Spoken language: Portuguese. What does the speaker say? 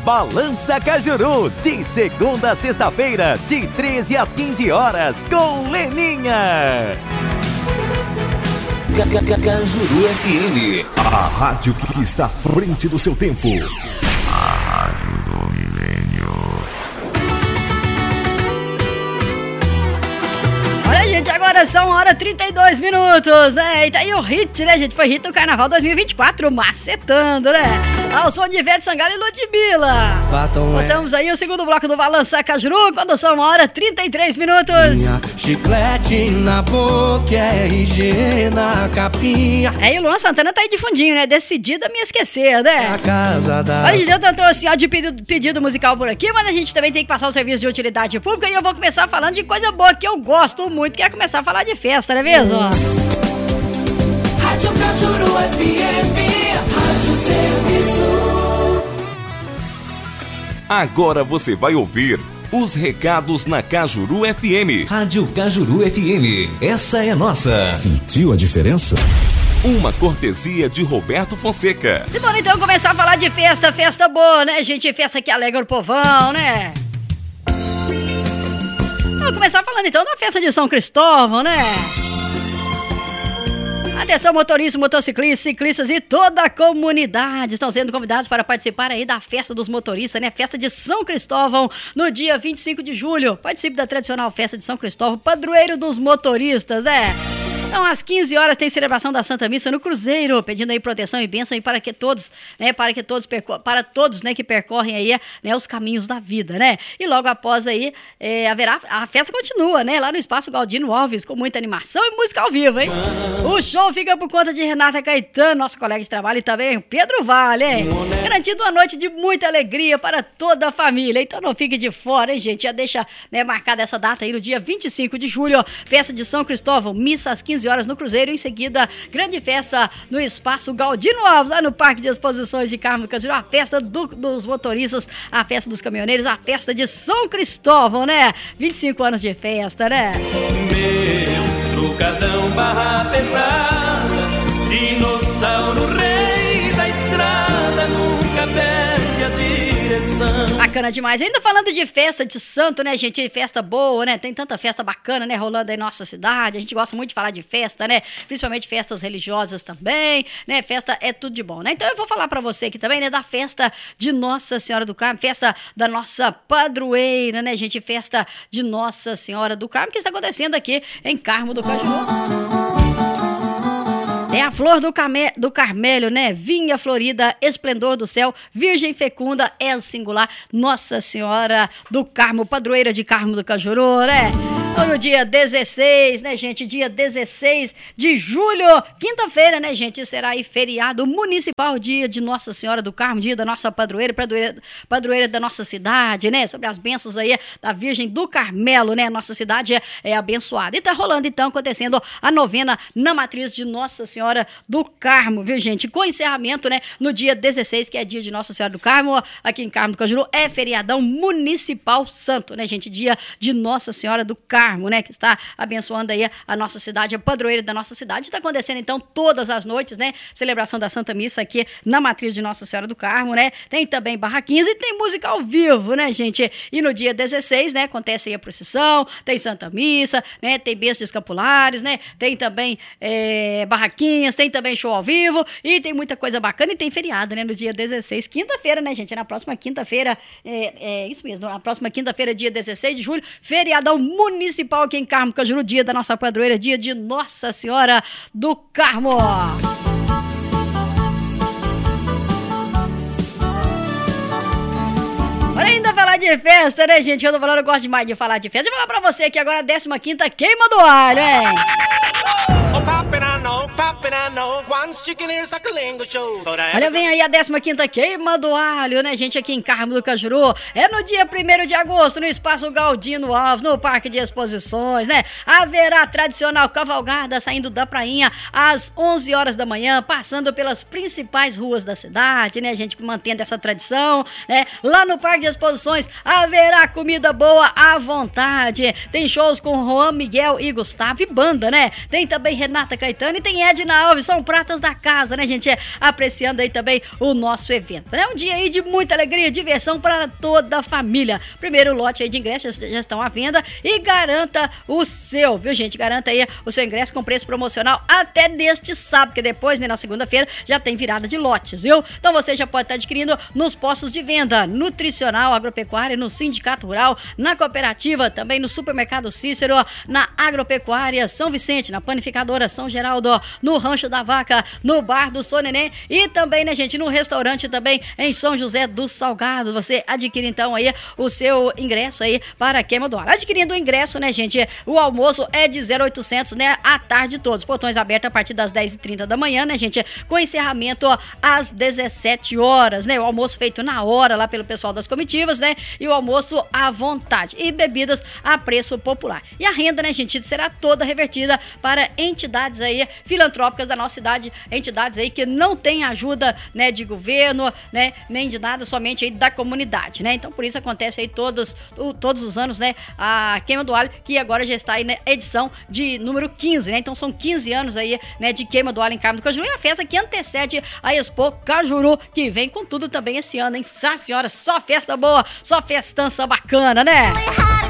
Balança Cajuru, de segunda a sexta-feira, de 13 às 15 horas, com Leninha. Cajuru FM, a rádio que está à frente do seu tempo. A rádio do milênio. Olha, gente, agora são 1h32, né? E tá aí o hit, né, gente? Foi hit do Carnaval 2024, macetando, né? Ao som de Ivete Sangalo e Ludmilla. Botamos aí o segundo bloco do Balança Cajuru, quando são 1h33. Chiclete na boca, RG na capinha. E o Luan Santana tá aí de fundinho, né? Decidido a me esquecer, né? A casa da... A gente deu tanto assim, ó, de pedido musical por aqui, mas a gente também tem que passar o serviço de utilidade pública, e eu vou começar falando de coisa boa que eu gosto muito, que é começar a falar de festa, não é mesmo? Rádio Cajuru FM, Rádio Serviço. Agora você vai ouvir os recados na Cajuru FM. Rádio Cajuru FM, essa é nossa. Sentiu a diferença? Uma cortesia de Roberto Fonseca. Bora então começar a falar de festa boa, né, gente? Festa que alegra o povão, né? Vamos começar falando então da festa de São Cristóvão, né? Atenção, motoristas, motociclistas, ciclistas e toda a comunidade estão sendo convidados para participar aí da festa dos motoristas, né? Festa de São Cristóvão, no dia 25 de julho. Participe da tradicional festa de São Cristóvão, padroeiro dos motoristas, né? Então, às 15 horas tem celebração da Santa Missa no Cruzeiro, pedindo aí proteção e bênção aí para todos, né, que percorrem aí, né, os caminhos da vida, né? E logo após aí, a festa continua, né, lá no Espaço Galdino Alves, com muita animação e música ao vivo, hein? O show fica por conta de Renata Caetano, nossa colega de trabalho, e também Pedro Vale, hein? Garantindo uma noite de muita alegria para toda a família. Então não fique de fora, hein, gente? Já deixa, né, marcada essa data aí no dia 25 de julho, festa de São Cristóvão, missa às 15 horas no Cruzeiro, em seguida, grande festa no Espaço Galdino Alves, lá no Parque de Exposições de Carmo do Cajuru, a festa dos motoristas, a festa dos caminhoneiros, a festa de São Cristóvão, né? 25 anos de festa, né? Meu trucadão barra pesada, dinossauro rei da estrada, nunca perde a direção. Bacana demais. Ainda falando de festa de santo, né, gente? Festa boa, né? Tem tanta festa bacana, né, rolando aí na nossa cidade. A gente gosta muito de falar de festa, né? Principalmente festas religiosas também, né? Festa é tudo de bom, né? Então eu vou falar pra você aqui também, né, da festa de Nossa Senhora do Carmo, festa da nossa padroeira, né, gente? Festa de Nossa Senhora do Carmo, que está acontecendo aqui em Carmo do Cajuru. É a flor do Carmelo, né? Vinha florida, esplendor do céu, virgem fecunda, é singular, Nossa Senhora do Carmo, padroeira de Carmo do Cajuru, né? No dia 16, né, gente? Dia 16 de julho, quinta-feira, né, gente? Será aí feriado municipal, dia de Nossa Senhora do Carmo, dia da nossa padroeira da nossa cidade, né? Sobre as bênçãos aí da Virgem do Carmelo, né? Nossa cidade é abençoada. E tá rolando, então, acontecendo a novena na matriz de Nossa Senhora do Carmo, viu, gente? Com encerramento, né, no dia 16, que é dia de Nossa Senhora do Carmo, aqui em Carmo do Cajuru, é feriadão municipal santo, né, gente? Dia de Nossa Senhora do Carmo, né, que está abençoando aí a nossa cidade, a padroeira da nossa cidade. Está acontecendo, então, todas as noites, né, celebração da Santa Missa aqui na matriz de Nossa Senhora do Carmo, né? Tem também barraquinhas e tem música ao vivo, né, gente? E no dia 16, né, acontece aí a procissão, tem Santa Missa, né, tem bênçãos de escapulares, né, tem também barraquinhas, tem também show ao vivo e tem muita coisa bacana e tem feriado, né, no dia 16, quinta-feira, né, gente? Na próxima quinta-feira, isso mesmo, na próxima quinta-feira, dia 16 de julho, feriadão municipal aqui em Carmo do Cajuru, dia da nossa padroeira, dia de Nossa Senhora do Carmo. Olha, ainda falar de festa, né, gente? Eu gosto demais de falar de festa. Vou falar pra você que agora a 15ª queima do alho, hein? Olha, vem aí a 15ª queima do alho, né, gente, aqui em Carmo do Cajuru. É no dia 1º de agosto, no Espaço Galdino Alves, no Parque de Exposições, né? Haverá a tradicional cavalgada saindo da prainha às 11 horas da manhã, passando pelas principais ruas da cidade, né, gente, mantendo essa tradição, né? Lá no Parque de Exposições mais, haverá comida boa à vontade. Tem shows com Juan Miguel e Gustavo e banda, né? Tem também Renata Caetano e tem Edna Alves, são pratas da casa, né, gente? Apreciando aí também o nosso evento, né? Um dia aí de muita alegria e diversão para toda a família. Primeiro lote aí de ingressos já estão à venda e garanta o seu, viu, gente? Garanta aí o seu ingresso com preço promocional até neste sábado, porque depois, né, na segunda-feira, já tem virada de lotes, viu? Então você já pode estar adquirindo nos postos de venda, nutricional, agropecuária, no Sindicato Rural, na cooperativa, também no Supermercado Cícero, na Agropecuária São Vicente, na Panificadora São Geraldo, no Rancho da Vaca, no Bar do Sô Neném e também, né, gente, no restaurante também em São José do Salgado. Você adquire então aí o seu ingresso aí para a queima do alho. Adquirindo o ingresso, né, gente, o almoço é de 0800, né, à tarde todos. Portões abertos a partir das 10h30 da manhã, né, gente, com encerramento às 17 horas, né, o almoço feito na hora lá pelo pessoal das comitivas, né, e o almoço à vontade e bebidas a preço popular. E a renda, né, gente, será toda revertida para entidades aí filantrópicas da nossa cidade, entidades aí que não têm ajuda, né, de governo, né, nem de nada, somente aí da comunidade, né? Então por isso acontece aí todos os anos, né, a queima do alho, que agora já está aí na edição de número 15, né? Então são 15 anos aí, né, de queima do alho em Carmo do Cajuru, e a festa que antecede a Expo Cajuru, que vem com tudo também esse ano, hein? Senhora, só festa boa, só festança bacana, né?